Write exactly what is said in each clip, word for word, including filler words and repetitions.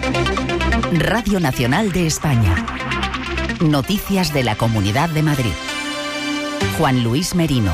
Radio Nacional de España. Noticias de la Comunidad de Madrid. Juan Luis Merino.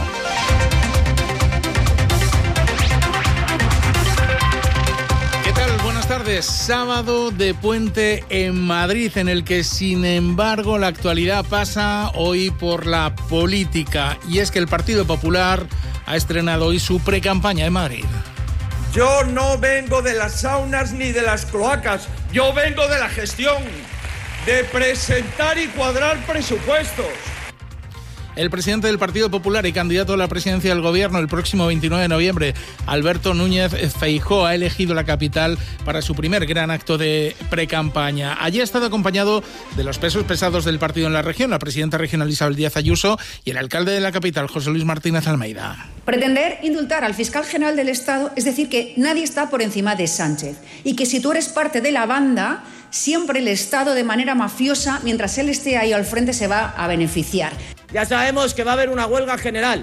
¿Qué tal? Buenas tardes. Sábado de puente en Madrid, en el que, sin embargo, la actualidad pasa hoy por la política. Y es que el Partido Popular ha estrenado hoy su precampaña en Madrid. Yo no vengo de las saunas ni de las cloacas, yo vengo de la gestión, de presentar y cuadrar presupuestos. El presidente del Partido Popular y candidato a la presidencia del Gobierno el próximo veintinueve de noviembre, Alberto Núñez Feijóo, ha elegido la capital para su primer gran acto de precampaña. Allí ha estado acompañado de los pesos pesados del partido en la región, la presidenta regional Isabel Díaz Ayuso y el alcalde de la capital, José Luis Martínez Almeida. Pretender indultar al fiscal general del Estado es decir que nadie está por encima de Sánchez y que si tú eres parte de la banda, siempre el Estado de manera mafiosa, mientras él esté ahí al frente, se va a beneficiar. Ya sabemos que va a haber una huelga general.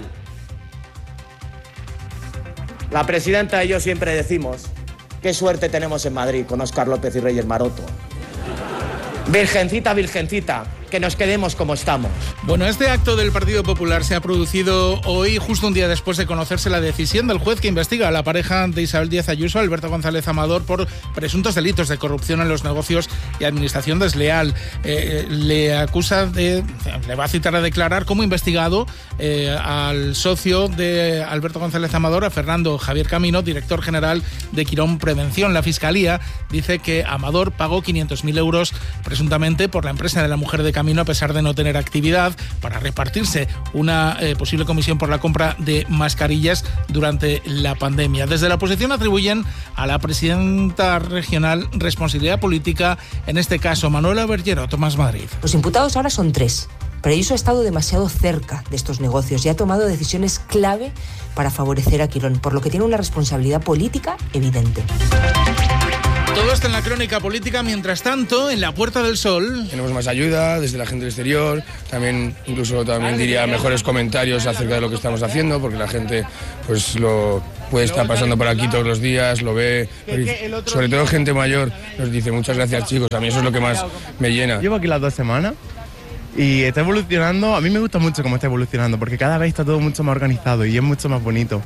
La presidenta y yo siempre decimos qué suerte tenemos en Madrid con Óscar López y Reyes Maroto. Virgencita, virgencita, que nos quedemos como estamos. Bueno, este acto del Partido Popular se ha producido hoy, justo un día después de conocerse la decisión del juez que investiga a la pareja de Isabel Díaz Ayuso, Alberto González Amador, por presuntos delitos de corrupción en los negocios y administración desleal. Eh, le acusa de, le va a citar a declarar como investigado eh, al socio de Alberto González Amador, a Fernando Javier Camino, director general de Quirón Prevención. La Fiscalía dice que Amador pagó quinientos mil euros presuntamente por la empresa de la mujer de Camino, a pesar de no tener actividad, para repartirse una eh, posible comisión por la compra de mascarillas durante la pandemia. Desde la oposición atribuyen a la presidenta regional responsabilidad política, en este caso Manuela Berllero. Tomás Madrid. Los imputados ahora son tres, pero Ayuso ha estado demasiado cerca de estos negocios y ha tomado decisiones clave para favorecer a Quirón, por lo que tiene una responsabilidad política evidente. Todo esto en la crónica política. Mientras tanto, en la Puerta del Sol tenemos más ayuda desde la gente del exterior, también incluso también diría mejores comentarios acerca de lo que estamos haciendo, porque la gente pues lo puede estar pasando por aquí todos los días, lo ve, sobre todo gente mayor nos dice muchas gracias, chicos. A mí eso es lo que más me llena. Llevo aquí las dos semanas y está evolucionando. A mí me gusta mucho cómo está evolucionando, porque cada vez está todo mucho más organizado y es mucho más bonito.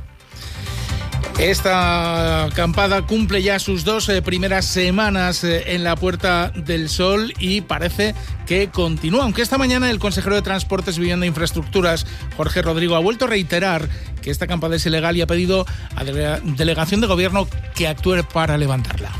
Esta acampada cumple ya sus dos eh, primeras semanas eh, en la Puerta del Sol y parece que continúa, aunque esta mañana el consejero de Transportes, Vivienda e Infraestructuras, Jorge Rodrigo, ha vuelto a reiterar que esta acampada es ilegal y ha pedido a la delegación de gobierno que actúe para levantarla.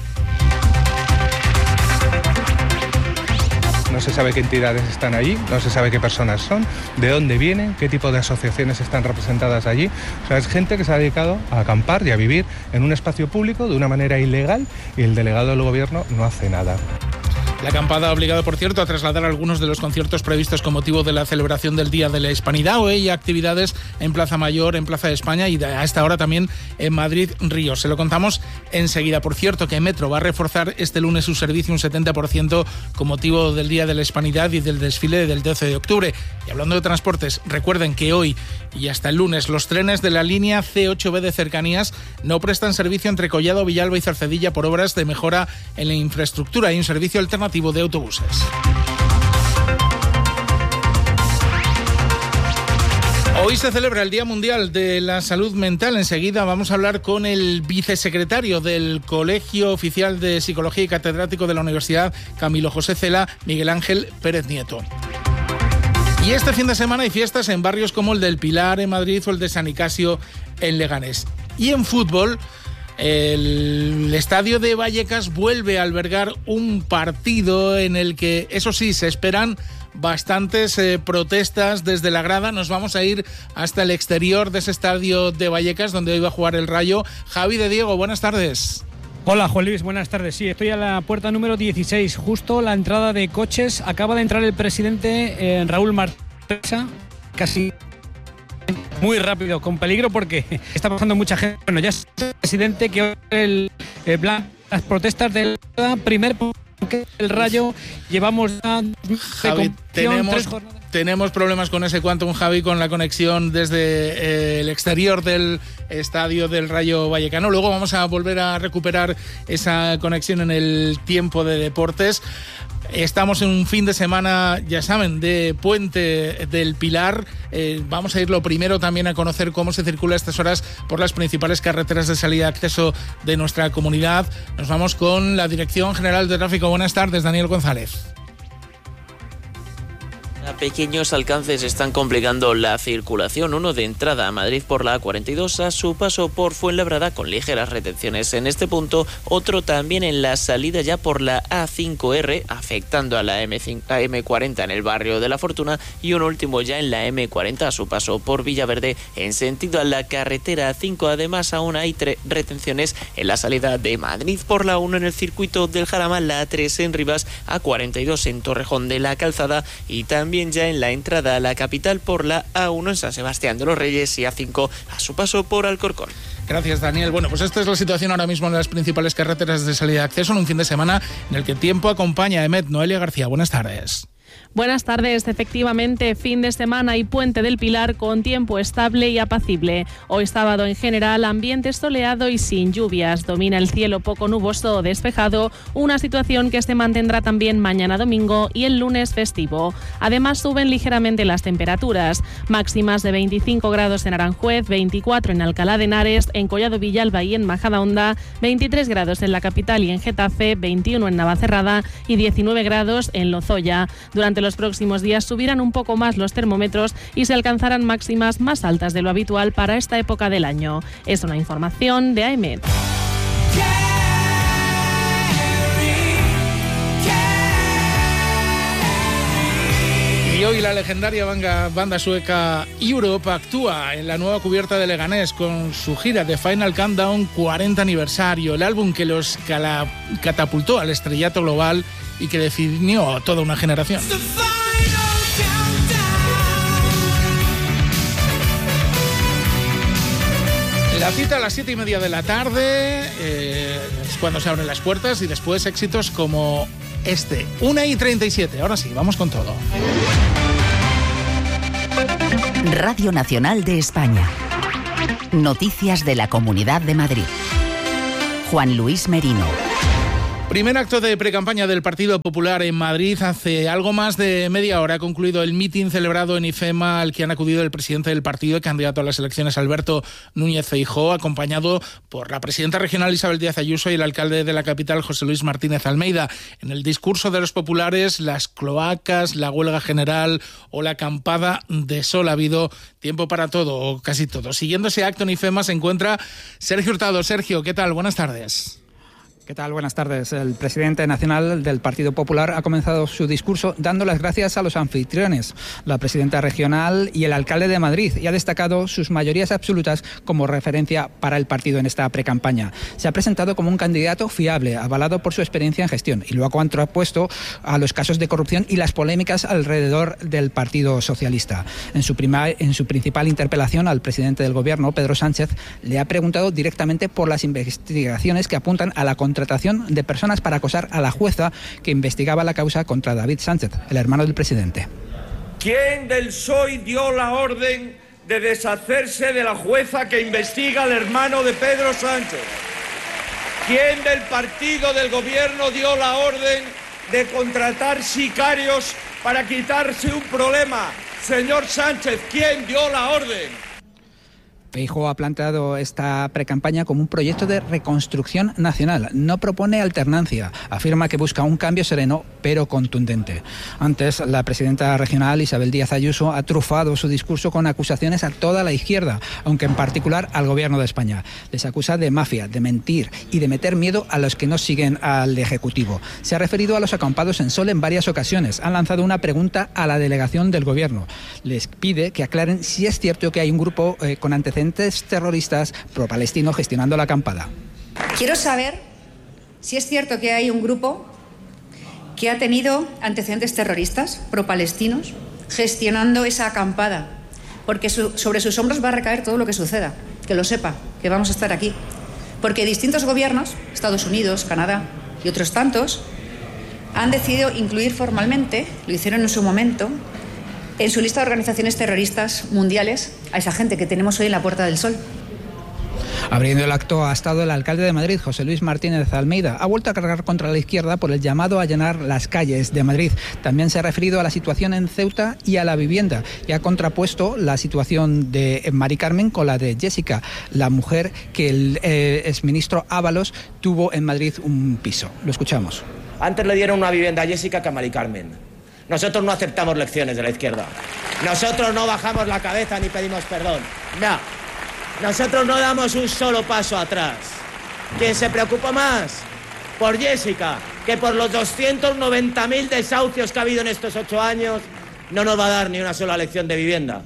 No se sabe qué entidades están allí, no se sabe qué personas son, de dónde vienen, qué tipo de asociaciones están representadas allí. O sea, es gente que se ha dedicado a acampar y a vivir en un espacio público de una manera ilegal y el delegado del gobierno no hace nada. La acampada ha obligado, por cierto, a trasladar algunos de los conciertos previstos con motivo de la celebración del Día de la Hispanidad. Hoy hay actividades en Plaza Mayor, en Plaza de España y a esta hora también en Madrid Ríos. Se lo contamos enseguida. Por cierto, que Metro va a reforzar este lunes su servicio un setenta por ciento con motivo del Día de la Hispanidad y del desfile del doce de octubre. Y hablando de transportes, recuerden que hoy y hasta el lunes los trenes de la línea ce ocho be de cercanías no prestan servicio entre Collado, Villalba y Cercedilla por obras de mejora en la infraestructura. Hay un servicio alternativo de autobuses. Hoy se celebra el Día Mundial de la Salud Mental. Enseguida vamos a hablar con el vicesecretario del Colegio Oficial de Psicología y catedrático de la Universidad Camilo José Cela, Miguel Ángel Pérez Nieto. Y este fin de semana hay fiestas en barrios como el del Pilar en Madrid o el de San Nicasio en Leganés. Y en fútbol, el estadio de Vallecas vuelve a albergar un partido en el que, eso sí, se esperan bastantes eh, protestas desde la grada. Nos vamos a ir hasta el exterior de ese estadio de Vallecas, donde hoy va a jugar el Rayo. Javi de Diego, buenas tardes. Hola Juan Luis, buenas tardes. Sí, estoy a la puerta número dieciséis, justo la entrada de coches. Acaba de entrar el presidente eh, Raúl Martínez, casi muy rápido, con peligro porque está pasando mucha gente. Bueno, ya es el presidente que el, el plan, las protestas del primer el Rayo llevamos ya Javi, tenemos, tres jornadas. tenemos problemas con ese Quantum, Javi, con la conexión desde eh, el exterior del estadio del Rayo Vallecano. Luego vamos a volver a recuperar esa conexión en el tiempo de deportes. Estamos en un fin de semana, ya saben, de Puente del Pilar. Eh, vamos a ir lo primero también a conocer cómo se circula a estas horas por las principales carreteras de salida y acceso de nuestra comunidad. Nos vamos con la Dirección General de Tráfico. Buenas tardes, Daniel González. A pequeños alcances están complicando la circulación. Uno de entrada a Madrid por la A cuarenta y dos a su paso por Fuenlabrada con ligeras retenciones en este punto. Otro también en la salida ya por la A cinco R, afectando a la M cuarenta en el barrio de La Fortuna. Y un último ya en la M cuarenta a su paso por Villaverde en sentido a la carretera A cinco. Además aún hay tre- retenciones en la salida de Madrid por la uno en el circuito del Jarama, la A tres en Rivas, A cuarenta y dos en Torrejón de la Calzada y también ya en la entrada a la capital por la A uno en San Sebastián de los Reyes y A cinco a su paso por Alcorcón. Gracias, Daniel. Bueno, pues esta es la situación ahora mismo en las principales carreteras de salida y acceso en un fin de semana en el que el tiempo acompaña a Emet. Noelia García, buenas tardes. Buenas tardes. Efectivamente, fin de semana y Puente del Pilar con tiempo estable y apacible. Hoy sábado en general ambiente soleado y sin lluvias. Domina el cielo poco nuboso o despejado, una situación que se mantendrá también mañana domingo y el lunes festivo. Además suben ligeramente las temperaturas, máximas de veinticinco grados en Aranjuez, veinticuatro en Alcalá de Henares, en Collado Villalba y en Majadahonda, veintitrés grados en la capital y en Getafe, veintiuno en Navacerrada y diecinueve grados en Lozoya. Durante los próximos días subirán un poco más los termómetros y se alcanzarán máximas más altas de lo habitual para esta época del año. Es una información de AEMET. Y hoy la legendaria banda, banda sueca Europe actúa en la nueva cubierta de Leganés con su gira de Final Countdown cuarenta aniversario, el álbum que los cala, catapultó al estrellato global y que definió a toda una generación. La cita a las siete y media de la tarde eh, es cuando se abren las puertas y después éxitos como este, una y treinta y siete. Ahora sí, vamos con todo. Radio Nacional de España. Noticias de la Comunidad de Madrid. Juan Luis Merino. Primer acto de precampaña del Partido Popular en Madrid. Hace algo más de media hora ha concluido el mitin celebrado en IFEMA al que han acudido el presidente del partido y candidato a las elecciones, Alberto Núñez Feijóo, acompañado por la presidenta regional Isabel Díaz Ayuso y el alcalde de la capital, José Luis Martínez Almeida. En el discurso de los populares, las cloacas, la huelga general o la acampada de sol. Ha habido tiempo para todo, o casi todo. Siguiendo ese acto en IFEMA se encuentra Sergio Hurtado. Sergio, ¿qué tal? Buenas tardes. ¿Qué tal? Buenas tardes. El presidente nacional del Partido Popular ha comenzado su discurso dando las gracias a los anfitriones, la presidenta regional y el alcalde de Madrid, y ha destacado sus mayorías absolutas como referencia para el partido en esta precampaña. Se ha presentado como un candidato fiable, avalado por su experiencia en gestión, y lo ha contrapuesto a los casos de corrupción y las polémicas alrededor del Partido Socialista. En su, prima, en su principal interpelación al presidente del Gobierno, Pedro Sánchez, le ha preguntado directamente por las investigaciones que apuntan a la contratación de personas para acosar a la jueza que investigaba la causa contra David Sánchez, el hermano del presidente. ¿Quién del P S O E dio la orden de deshacerse de la jueza que investiga al hermano de Pedro Sánchez? ¿Quién del partido del gobierno dio la orden de contratar sicarios para quitarse un problema? Señor Sánchez, ¿quién dio la orden? Feijóo ha planteado esta precampaña como un proyecto de reconstrucción nacional. No propone alternancia. Afirma que busca un cambio sereno, pero contundente. Antes, la presidenta regional, Isabel Díaz Ayuso, ha trufado su discurso con acusaciones a toda la izquierda, aunque en particular al Gobierno de España. Les acusa de mafia, de mentir y de meter miedo a los que no siguen al Ejecutivo. Se ha referido a los acampados en Sol en varias ocasiones. Han lanzado una pregunta a la delegación del Gobierno. Les pide que aclaren si es cierto que hay un grupo eh, con antecedentes terroristas pro-palestinos gestionando la acampada. Quiero saber si es cierto que hay un grupo que ha tenido antecedentes terroristas pro-palestinos gestionando esa acampada, porque su, sobre sus hombros va a recaer todo lo que suceda, que lo sepa, que vamos a estar aquí. Porque distintos gobiernos, Estados Unidos, Canadá y otros tantos, han decidido incluir formalmente, lo hicieron en su momento, en su lista de organizaciones terroristas mundiales a esa gente que tenemos hoy en la Puerta del Sol. Abriendo el acto ha estado el alcalde de Madrid, José Luis Martínez Almeida. Ha vuelto a cargar contra la izquierda por el llamado a llenar las calles de Madrid. También se ha referido a la situación en Ceuta y a la vivienda y ha contrapuesto la situación de Mari Carmen con la de Jessica, la mujer que el eh, exministro Ábalos tuvo en Madrid un piso. Lo escuchamos. Antes le dieron una vivienda a Jessica que a Mari Carmen. Nosotros no aceptamos lecciones de la izquierda. Nosotros no bajamos la cabeza ni pedimos perdón. No. Nosotros no damos un solo paso atrás. Quien se preocupa más por Jessica que por los doscientos noventa mil desahucios que ha habido en estos ocho años, no nos va a dar ni una sola lección de vivienda.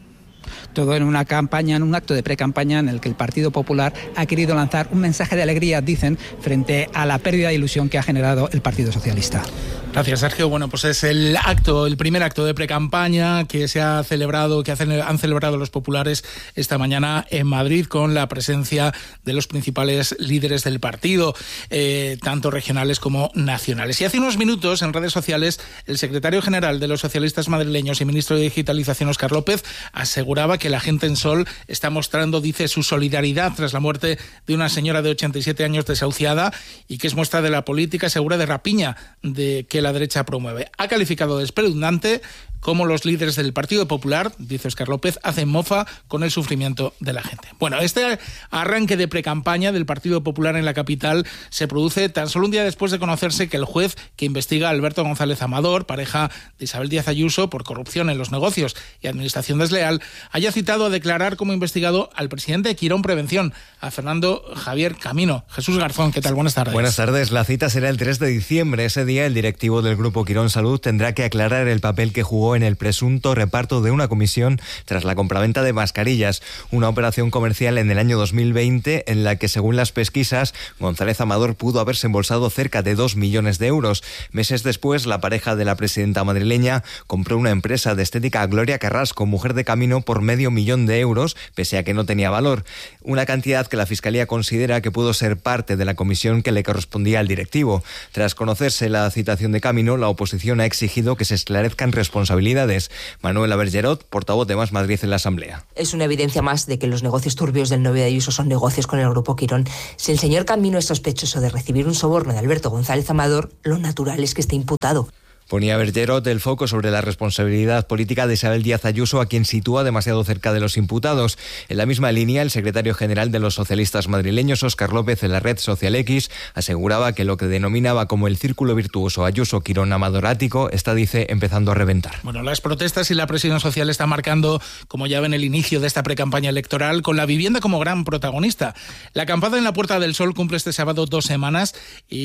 Todo en una campaña, en un acto de pre-campaña en el que el Partido Popular ha querido lanzar un mensaje de alegría, dicen, frente a la pérdida de ilusión que ha generado el Partido Socialista. Gracias, Sergio. Bueno, pues es el acto, el primer acto de pre-campaña que se ha celebrado, que han celebrado los populares esta mañana en Madrid con la presencia de los principales líderes del partido, eh, tanto regionales como nacionales. Y hace unos minutos en redes sociales el secretario general de los socialistas madrileños y ministro de Digitalización, Óscar López, aseguraba que la gente en Sol está mostrando, dice, su solidaridad tras la muerte de una señora de ochenta y siete años desahuciada y que es muestra de la política segura de rapiña de que la derecha promueve. Ha calificado de espeluznante cómo los líderes del Partido Popular, dice Óscar López, hacen mofa con el sufrimiento de la gente. Bueno, este arranque de precampaña del Partido Popular en la capital se produce tan solo un día después de conocerse que el juez que investiga a Alberto González Amador, pareja de Isabel Díaz Ayuso, por corrupción en los negocios y administración desleal, haya citado a declarar como investigado al presidente de Quirón Prevención, a Fernando Javier Camino. Jesús Garzón, ¿qué tal? Buenas tardes. Buenas tardes. La cita será el tres de diciembre. Ese día el directivo del Grupo Quirón Salud tendrá que aclarar el papel que jugó en el presunto reparto de una comisión tras la compraventa de mascarillas, una operación comercial en el año dos mil veinte en la que, según las pesquisas, González Amador pudo haberse embolsado cerca de dos millones de euros. Meses después, la pareja de la presidenta madrileña compró una empresa de estética, Gloria Carrasco, mujer de Camino, por medio millón de euros, pese a que no tenía valor. Una cantidad que la Fiscalía considera que pudo ser parte de la comisión que le correspondía al directivo. Tras conocerse la citación de Camino, la oposición ha exigido que se esclarezcan responsabilidades. Manuela Bergerot, portavoz de Más Madrid en la Asamblea. Es una evidencia más de que los negocios turbios del novio de Ayuso son negocios con el Grupo Quirón. Si el señor Camino es sospechoso de recibir un soborno de Alberto González Amador, lo natural es que esté imputado. Ponía Bergerot el foco sobre la responsabilidad política de Isabel Díaz Ayuso, a quien sitúa demasiado cerca de los imputados. En la misma línea, el secretario general de los socialistas madrileños, Óscar López, en la red social X, aseguraba que lo que denominaba como el círculo virtuoso Ayuso-Quirón-Amador-Ático está, dice, empezando a reventar. Bueno, las protestas y la presión social están marcando, como ya ven, el inicio de esta precampaña electoral, con la vivienda como gran protagonista. La acampada en la Puerta del Sol cumple este sábado dos semanas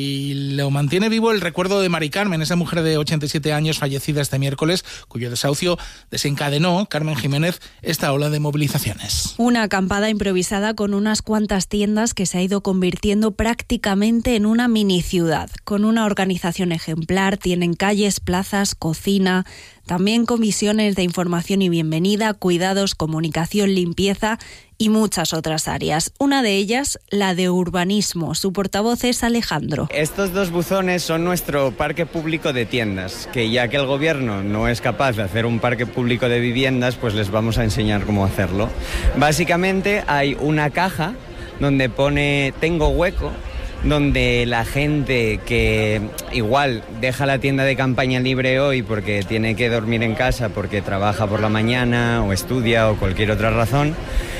y lo mantiene vivo el recuerdo de Mari Carmen, esa mujer de ochenta y siete años fallecida este miércoles, cuyo desahucio desencadenó, Carmen Jiménez, esta ola de movilizaciones. Una acampada improvisada con unas cuantas tiendas que se ha ido convirtiendo prácticamente en una mini ciudad. Con una organización ejemplar, tienen calles, plazas, cocina, también comisiones de información y bienvenida, cuidados, comunicación, limpieza y muchas otras áreas. Una de ellas, la de urbanismo. Su portavoz es Alejandro. Estos dos buzones son nuestro parque público de tiendas, que ya que el gobierno no es capaz de hacer un parque público de viviendas, pues les vamos a enseñar cómo hacerlo. Básicamente hay una caja donde pone tengo hueco, donde la gente que igual deja la tienda de campaña libre hoy porque tiene que dormir en casa, porque trabaja por la mañana o estudia o cualquier otra razón,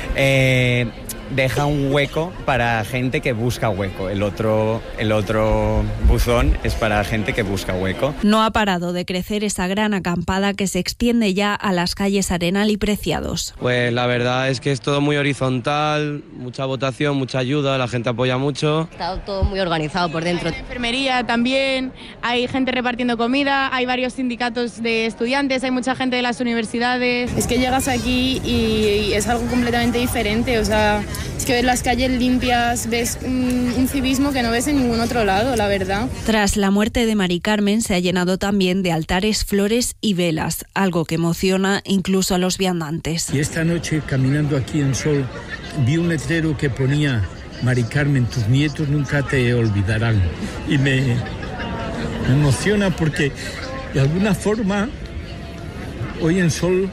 eh, deja un hueco para gente que busca hueco. El otro, el otro buzón es para gente que busca hueco. No ha parado de crecer esa gran acampada que se extiende ya a las calles Arenal y Preciados. Pues la verdad es que es todo muy horizontal, mucha votación, mucha ayuda, la gente apoya mucho. Está todo muy organizado por dentro. Enfermería también, hay gente repartiendo comida, hay varios sindicatos de estudiantes, hay mucha gente de las universidades. Es que llegas aquí y es algo completamente diferente, o sea, es que ves las calles limpias, ves un, un civismo que no ves en ningún otro lado, la verdad. Tras la muerte de Mari Carmen se ha llenado también de altares, flores y velas, algo que emociona incluso a los viandantes. Y esta noche, caminando aquí en Sol, vi un letrero que ponía: Mari Carmen, tus nietos nunca te olvidarán. Y me, Me emociona porque de alguna forma Hoy en Sol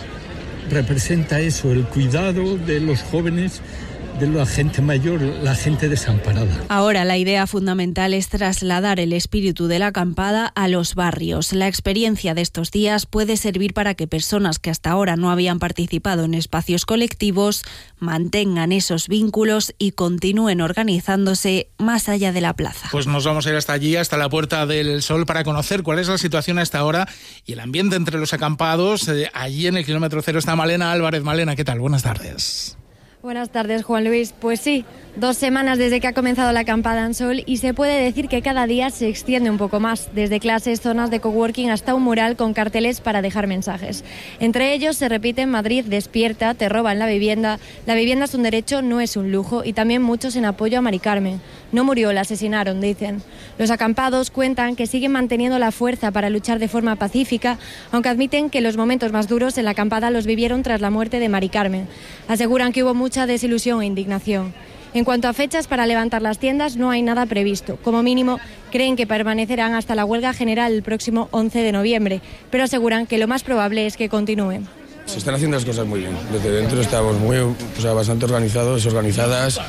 representa eso, el cuidado de los jóvenes, de la gente mayor, la gente desamparada. Ahora la idea fundamental es trasladar el espíritu de la acampada a los barrios. La experiencia de estos días puede servir para que personas que hasta ahora no habían participado en espacios colectivos mantengan esos vínculos y continúen organizándose más allá de la plaza. Pues nos vamos a ir hasta allí, hasta la Puerta del Sol, para conocer cuál es la situación a esta hora y el ambiente entre los acampados. Eh, allí en el kilómetro cero está Malena Álvarez. Malena, ¿qué tal? Buenas tardes. Buenas tardes, Juan Luis. Pues sí, dos semanas desde que ha comenzado la acampada en Sol y se puede decir que cada día se extiende un poco más, desde clases, zonas de coworking hasta un mural con carteles para dejar mensajes. Entre ellos se repiten Madrid despierta, te roban la vivienda, la vivienda es un derecho, no es un lujo, y también muchos en apoyo a Mari Carmen. No murió, la asesinaron, dicen. Los acampados cuentan que siguen manteniendo la fuerza para luchar de forma pacífica, aunque admiten que los momentos más duros en la acampada los vivieron tras la muerte de Mari Carmen. Aseguran que hubo mucha desilusión e indignación. En cuanto a fechas para levantar las tiendas, no hay nada previsto. Como mínimo, creen que permanecerán hasta la huelga general el próximo once de noviembre, pero aseguran que lo más probable es que continúen. Se están haciendo las cosas muy bien. Desde dentro estamos muy, o sea, bastante organizados, organizadas,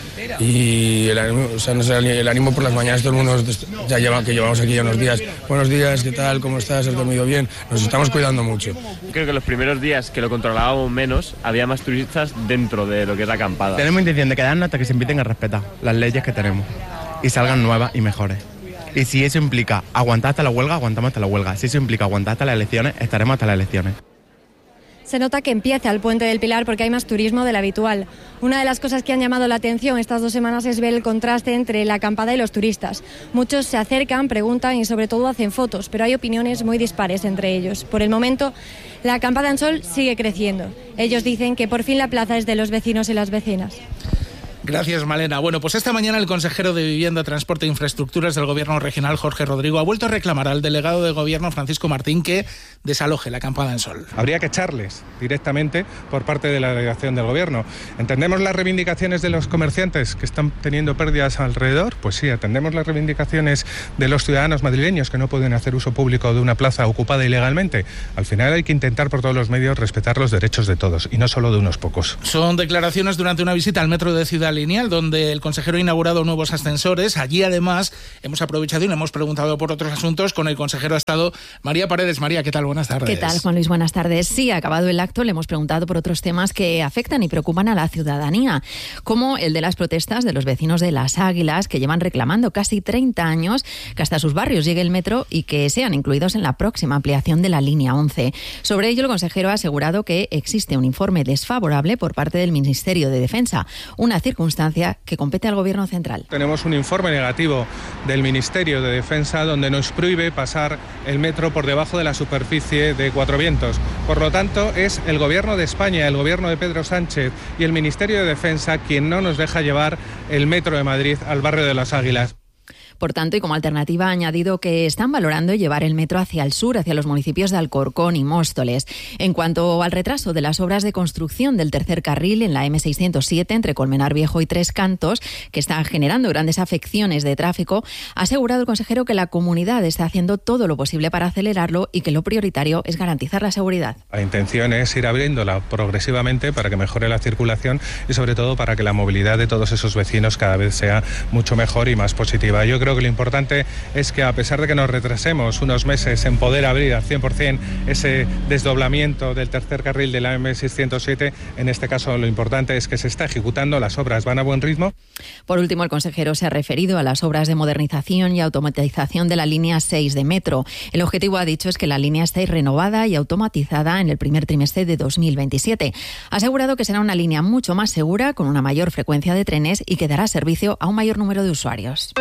y el ánimo, o sea, no sé, el ánimo por las mañanas, todo el mundo ya lleva, que llevamos aquí ya unos días. Buenos días, ¿qué tal? ¿Cómo estás? ¿Has dormido bien? Nos estamos cuidando mucho. Creo que los primeros días que lo controlábamos menos, había más turistas dentro de lo que es la acampada. Tenemos intención de quedarnos hasta que se empiecen a respetar las leyes que tenemos y salgan nuevas y mejores. Y si eso implica aguantar hasta la huelga, aguantamos hasta la huelga. Si eso implica aguantar hasta las elecciones, estaremos hasta las elecciones. Se nota que empieza el Puente del Pilar porque hay más turismo del habitual. Una de las cosas que han llamado la atención estas dos semanas es ver el contraste entre la acampada y los turistas. Muchos se acercan, preguntan y sobre todo hacen fotos, pero hay opiniones muy dispares entre ellos. Por el momento, la acampada en Sol sigue creciendo. Ellos dicen que por fin la plaza es de los vecinos y las vecinas. Gracias, Malena. Bueno, pues esta mañana el consejero de Vivienda, Transporte e Infraestructuras del Gobierno regional, Jorge Rodrigo, ha vuelto a reclamar al delegado de Gobierno, Francisco Martín, que desaloje la acampada en Sol. Habría que echarles directamente por parte de la delegación del Gobierno. ¿Entendemos las reivindicaciones de los comerciantes que están teniendo pérdidas alrededor? Pues sí, atendemos las reivindicaciones de los ciudadanos madrileños que no pueden hacer uso público de una plaza ocupada ilegalmente. Al final hay que intentar por todos los medios respetar los derechos de todos y no solo de unos pocos. Son declaraciones durante una visita al metro de Ciudad Lineal, donde el consejero ha inaugurado nuevos ascensores. Allí, además, hemos aprovechado y le hemos preguntado por otros asuntos con el consejero de Estado, María Paredes. María, ¿qué tal? Buenas tardes. ¿Qué tal, Juan Luis? Buenas tardes. Sí, acabado el acto, le hemos preguntado por otros temas que afectan y preocupan a la ciudadanía, como el de las protestas de los vecinos de Las Águilas, que llevan reclamando casi treinta años que hasta sus barrios llegue el metro y que sean incluidos en la próxima ampliación de la línea once. Sobre ello, el consejero ha asegurado que existe un informe desfavorable por parte del Ministerio de Defensa, una circunstancia que compete al Gobierno central. Tenemos un informe negativo del Ministerio de Defensa donde nos prohíbe pasar el metro por debajo de la superficie de Cuatro Vientos. Por lo tanto, es el Gobierno de España, el Gobierno de Pedro Sánchez y el Ministerio de Defensa quien no nos deja llevar el metro de Madrid al barrio de Las Águilas. Por tanto, y como alternativa, ha añadido que están valorando llevar el metro hacia el sur, hacia los municipios de Alcorcón y Móstoles. En cuanto al retraso de las obras de construcción del tercer carril en la eme seiscientos siete entre Colmenar Viejo y Tres Cantos, que están generando grandes afecciones de tráfico, ha asegurado el consejero que la comunidad está haciendo todo lo posible para acelerarlo y que lo prioritario es garantizar la seguridad. La intención es ir abriéndola progresivamente para que mejore la circulación y sobre todo para que la movilidad de todos esos vecinos cada vez sea mucho mejor y más positiva. Yo creo Creo que lo importante es que, a pesar de que nos retrasemos unos meses en poder abrir al cien por ciento ese desdoblamiento del tercer carril de la eme seiscientos siete, en este caso lo importante es que se está ejecutando, las obras van a buen ritmo. Por último, el consejero se ha referido a las obras de modernización y automatización de la línea seis de metro. El objetivo, ha dicho, es que la línea esté renovada y automatizada en el primer trimestre de dos mil veintisiete. Ha asegurado que será una línea mucho más segura, con una mayor frecuencia de trenes y que dará servicio a un mayor número de usuarios.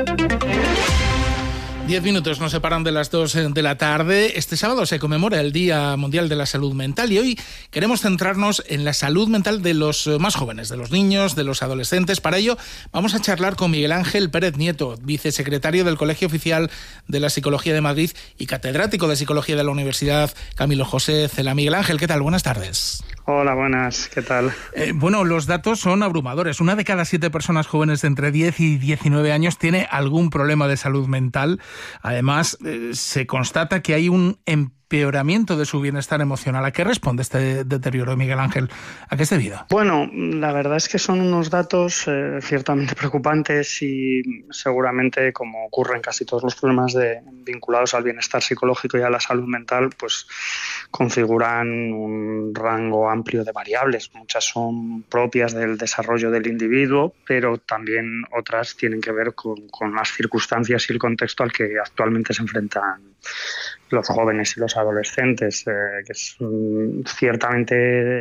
Diez minutos nos separan de las dos de la tarde. Este sábado se conmemora el Día Mundial de la Salud Mental y hoy queremos centrarnos en la salud mental de los más jóvenes, de los niños, de los adolescentes. Para ello vamos a charlar con Miguel Ángel Pérez Nieto, vicesecretario del Colegio Oficial de la Psicología de Madrid y catedrático de Psicología de la Universidad Camilo José Cela. Miguel Ángel, ¿qué tal? Buenas tardes. Hola, buenas, ¿qué tal? Eh, bueno, los datos son abrumadores. Una de cada siete personas jóvenes de entre diez y diecinueve años tiene algún problema de salud mental. Además, eh, se constata que hay un empeoramiento de su bienestar emocional. ¿A qué responde este deterioro, Miguel Ángel? ¿A qué es debido? Bueno, la verdad es que son unos datos eh, ciertamente preocupantes y seguramente, como ocurre en casi todos los problemas de, vinculados al bienestar psicológico y a la salud mental, pues configuran un rango amplio de variables. Muchas son propias del desarrollo del individuo, pero también otras tienen que ver con, con las circunstancias y el contexto al que actualmente se enfrentan los jóvenes y los adolescentes, eh, que es um, ciertamente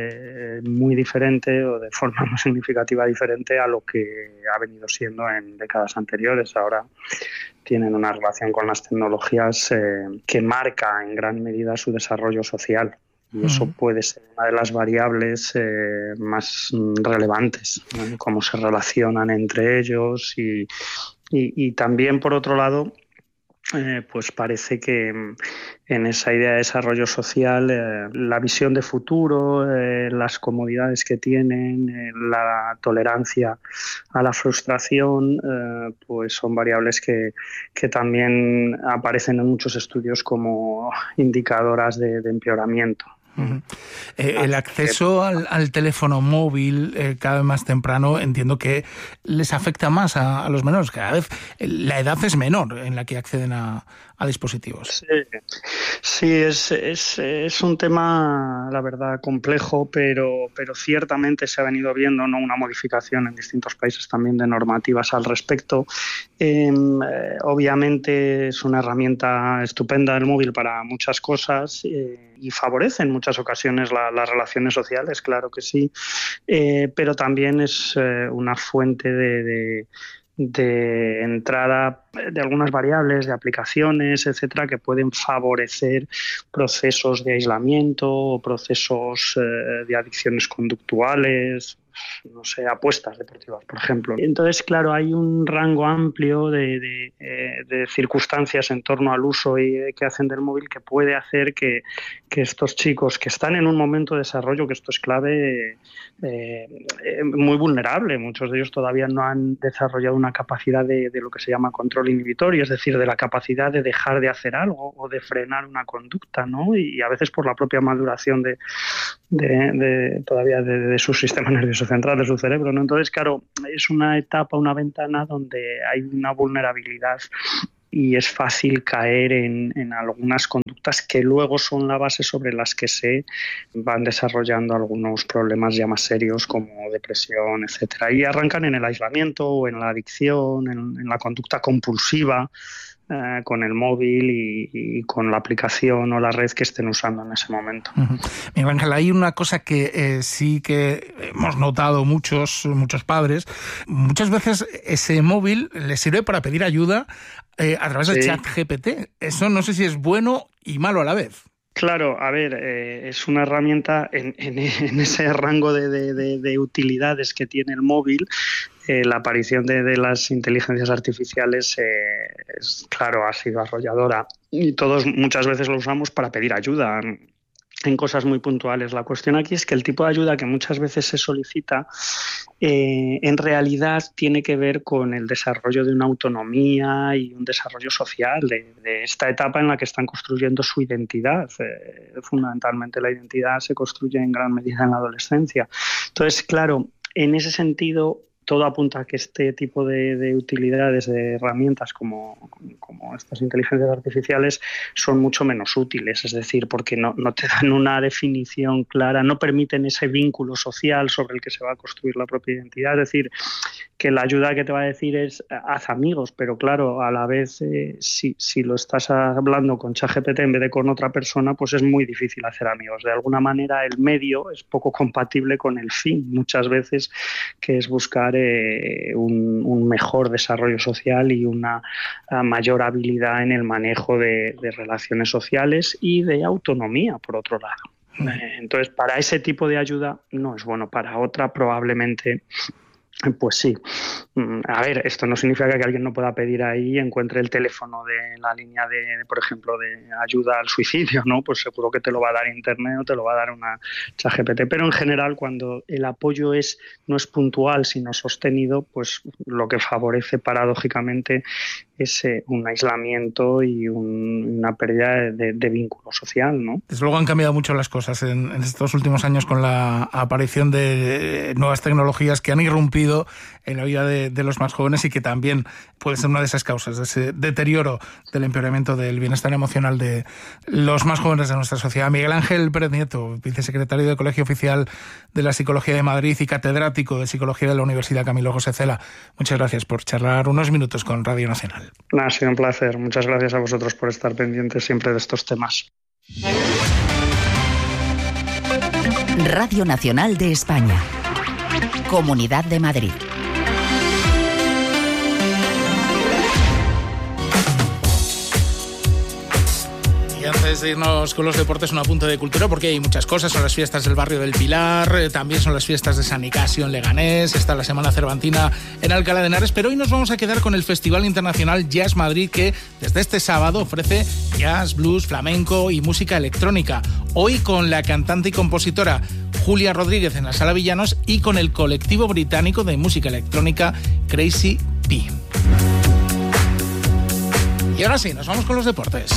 eh, muy diferente o de forma muy significativa diferente a lo que ha venido siendo en décadas anteriores. Ahora tienen una relación con las tecnologías eh, que marca en gran medida su desarrollo social. Y eso uh-huh. puede ser una de las variables eh, más relevantes, ¿no? Cómo se relacionan entre ellos y, y, y también, por otro lado, Eh, pues parece que en esa idea de desarrollo social eh, la visión de futuro, eh, las comodidades que tienen, eh, la tolerancia a la frustración, eh, pues son variables que, que también aparecen en muchos estudios como indicadoras de, de empeoramiento. Uh-huh. Eh, el acceso al, al teléfono móvil eh, cada vez más temprano, entiendo que les afecta más a, a los menores. Cada vez la edad es menor en la que acceden a, a dispositivos. Sí, sí es, es, es un tema, la verdad, complejo, pero, pero ciertamente se ha venido viendo, ¿no?, una modificación en distintos países también de normativas al respecto. Eh, obviamente es una herramienta estupenda el móvil para muchas cosas eh, y favorece en muchas ocasiones la, las relaciones sociales, claro que sí, eh, pero también es eh, una fuente de, de de entrada de algunas variables, de aplicaciones, etcétera, que pueden favorecer procesos de aislamiento o procesos eh, de adicciones conductuales, no sé, apuestas deportivas, por ejemplo. Entonces, claro, hay un rango amplio de, de, eh, de circunstancias en torno al uso y, eh, que hacen del móvil que puede hacer que, que estos chicos que están en un momento de desarrollo, que esto es clave, eh, eh, muy vulnerable. Muchos de ellos todavía no han desarrollado una capacidad de, de lo que se llama control inhibitorio, es decir, de la capacidad de dejar de hacer algo o de frenar una conducta, ¿no? Y a veces por la propia maduración de, de, de todavía de, de su sistema nervioso central, de su cerebro, ¿no? Entonces, claro, es una etapa, una ventana donde hay una vulnerabilidad y es fácil caer en, en algunas conductas que luego son la base sobre las que se van desarrollando algunos problemas ya más serios como depresión, etcétera. Y arrancan en el aislamiento o en la adicción, en, en la conducta compulsiva, Eh, con el móvil y, y con la aplicación o la red que estén usando en ese momento. Uh-huh. Miguel Ángel, hay una cosa que eh, sí que hemos notado muchos, muchos padres. Muchas veces ese móvil les sirve para pedir ayuda eh, a través sí. de ChatGPT. Eso no sé si es bueno y malo a la vez. Claro, a ver, eh, es una herramienta en, en, en ese rango de, de, de, de utilidades que tiene el móvil. Eh, la aparición de, de las inteligencias artificiales, eh, es, claro, ha sido arrolladora y todos muchas veces lo usamos para pedir ayuda en cosas muy puntuales. La cuestión aquí es que el tipo de ayuda que muchas veces se solicita eh, en realidad tiene que ver con el desarrollo de una autonomía y un desarrollo social de, de esta etapa en la que están construyendo su identidad. Eh, fundamentalmente la identidad se construye en gran medida en la adolescencia. Entonces, claro, en ese sentido todo apunta a que este tipo de, de utilidades, de herramientas como, como estas inteligencias artificiales son mucho menos útiles, es decir, porque no, no te dan una definición clara, no permiten ese vínculo social sobre el que se va a construir la propia identidad. Es decir, que la ayuda que te va a decir es haz amigos, pero claro, a la vez eh, si, si lo estás hablando con ChatGPT en vez de con otra persona, pues es muy difícil hacer amigos. De alguna manera el medio es poco compatible con el fin, muchas veces, que es buscar eh, un, un mejor desarrollo social y una uh, mayor habilidad en el manejo de, de relaciones sociales y de autonomía, por otro lado. Eh, entonces, para ese tipo de ayuda no es bueno, para otra probablemente Pues sí. A ver, esto no significa que alguien no pueda pedir ahí y encuentre el teléfono de la línea de, por ejemplo, de ayuda al suicidio, ¿no? Pues seguro que te lo va a dar Internet o te lo va a dar una ChatGPT. Pero en general, cuando el apoyo es no es puntual, sino sostenido, pues lo que favorece paradójicamente es eh, un aislamiento y un, una pérdida de, de vínculo social, ¿no? Desde luego han cambiado mucho las cosas en, en estos últimos años con la aparición de nuevas tecnologías que han irrumpido en la vida de, de los más jóvenes y que también puede ser una de esas causas, de ese deterioro del empeoramiento del bienestar emocional de los más jóvenes de nuestra sociedad. Miguel Ángel Pérez Nieto, vicesecretario del Colegio Oficial de la Psicología de Madrid y catedrático de Psicología de la Universidad Camilo José Cela, muchas gracias por charlar unos minutos con Radio Nacional. Ha sido un placer. Muchas gracias a vosotros por estar pendientes siempre de estos temas. Radio Nacional de España. Comunidad de Madrid. Y antes de irnos con los deportes, un apunte de cultura, porque hay muchas cosas. Son las fiestas del barrio del Pilar, eh, también son las fiestas de San Nicasio en Leganés, está la Semana Cervantina en Alcalá de Henares, pero hoy nos vamos a quedar con el Festival Internacional Jazz Madrid, que desde este sábado ofrece jazz, blues, flamenco y música electrónica. Hoy con la cantante y compositora Julia Rodríguez en la Sala Villanos y con el colectivo británico de música electrónica Crazy P. Y ahora sí, nos vamos con los deportes.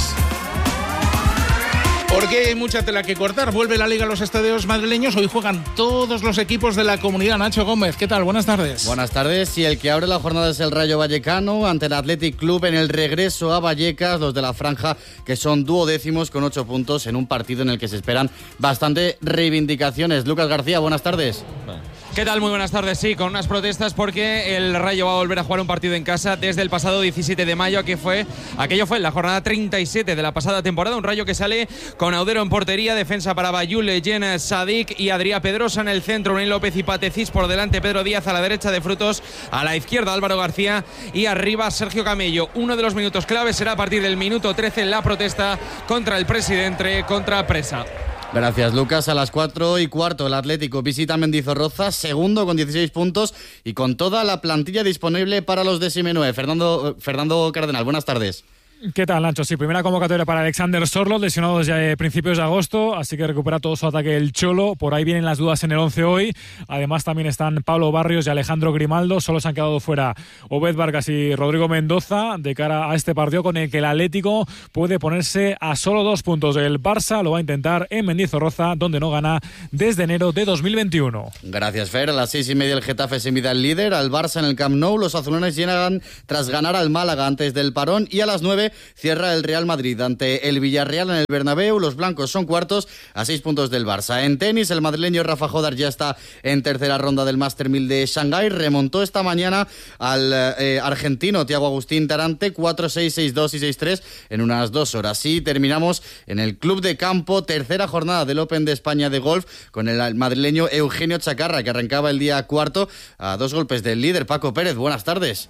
Porque hay mucha tela que cortar. Vuelve la Liga a los estadios madrileños. Hoy juegan todos los equipos de la comunidad. Nacho Gómez, ¿qué tal? Buenas tardes. Buenas tardes. Y el que abre la jornada es el Rayo Vallecano ante el Athletic Club en el regreso a Vallecas. Los de la franja, que son duodécimos con ocho puntos en un partido en el que se esperan bastante reivindicaciones. Lucas García, buenas tardes. ¿Qué tal? Muy buenas tardes. Sí, con unas protestas porque el Rayo va a volver a jugar un partido en casa desde el pasado diecisiete de mayo, que fue, aquello fue en la jornada treinta y siete de la pasada temporada. Un Rayo que sale con Audero en portería, defensa para Bayul, Jen Sadik y Adrià Pedrosa en el centro, Unai López y Patecís por delante, Pedro Díaz a la derecha de Frutos, a la izquierda Álvaro García y arriba Sergio Camello. Uno de los minutos claves será a partir del minuto trece la protesta contra el presidente, contra Presa. Gracias, Lucas. A las cuatro y cuarto el Atlético visita Mendizorroza, segundo con dieciséis puntos y con toda la plantilla disponible para los de Simeone. Fernando, Fernando Cardenal, buenas tardes. ¿Qué tal, Nacho? Sí, primera convocatoria para Alexander Sorloth, lesionado desde principios de agosto, así que recupera todo su ataque el Cholo. Por ahí vienen las dudas en el once hoy. Además también están Pablo Barrios y Alejandro Grimaldo. Solo se han quedado fuera Obed Vargas y Rodrigo Mendoza de cara a este partido con el que el Atlético puede ponerse a solo dos puntos. El Barça lo va a intentar en Mendizorroza, donde no gana desde enero de dos mil veintiuno. Gracias, Fer. A las seis y media el Getafe se mide al líder, al Barça en el Camp Nou. Los azulones llegan tras ganar al Málaga antes del parón y a las nueve cierra el Real Madrid ante el Villarreal en el Bernabéu. Los blancos son cuartos a seis puntos del Barça. En tenis, el madrileño Rafa Jodar ya está en tercera ronda del Master mil de Shanghái. Remontó esta mañana al eh, argentino Thiago Agustín Tarante, cuatro seis, seis dos y seis tres en unas dos horas. Y terminamos en el Club de Campo, tercera jornada del Open de España de golf, con el madrileño Eugenio Chacarra, que arrancaba el día cuarto a dos golpes del líder Paco Pérez. Buenas tardes.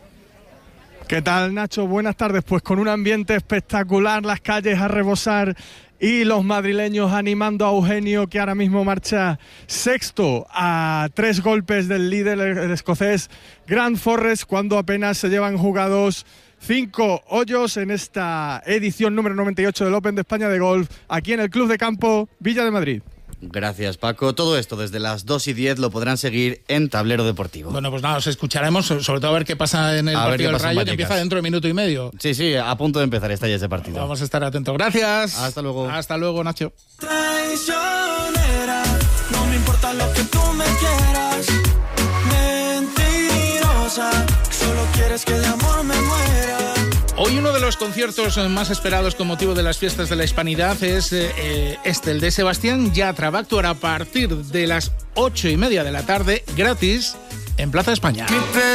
¿Qué tal, Nacho? Buenas tardes. Pues con un ambiente espectacular, las calles a rebosar y los madrileños animando a Eugenio, que ahora mismo marcha sexto a tres golpes del líder, el escocés Grant Forrest, cuando apenas se llevan jugados cinco hoyos en esta edición número noventa y ocho del Open de España de golf, aquí en el Club de Campo Villa de Madrid. Gracias, Paco. Todo esto desde las dos y diez lo podrán seguir en Tablero Deportivo. Bueno, pues nada, os escucharemos, sobre todo a ver qué pasa en el a partido del Rayo, que empieza dentro de minuto y medio. Sí, sí, a punto de empezar está ya ese partido. Vamos a estar atentos. Gracias. Hasta luego. Hasta luego, Nacho. Traicionera, no me importa lo que tú me quieras. Mentirosa, solo quieres que de amor me muera. Hoy uno de los conciertos más esperados con motivo de las fiestas de la Hispanidad es eh, este, el de Sebastián Yatra. Va a actuar a partir de las ocho y media de la tarde, gratis, en Plaza España.